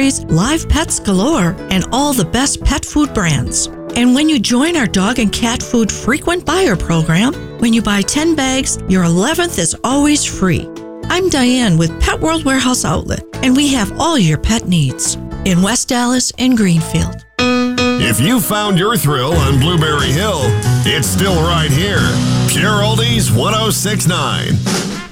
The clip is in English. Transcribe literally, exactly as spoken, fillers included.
toys, live pets galore, and all the best pet food brands. And when you join our dog and cat food frequent buyer program, when you buy ten bags, your eleventh is always free. I'm Diane with Pet World Warehouse Outlet, and we have all your pet needs in West Dallas and Greenfield. If you found your thrill on Blueberry Hill, it's still right here. Pure Oldies one oh six point nine.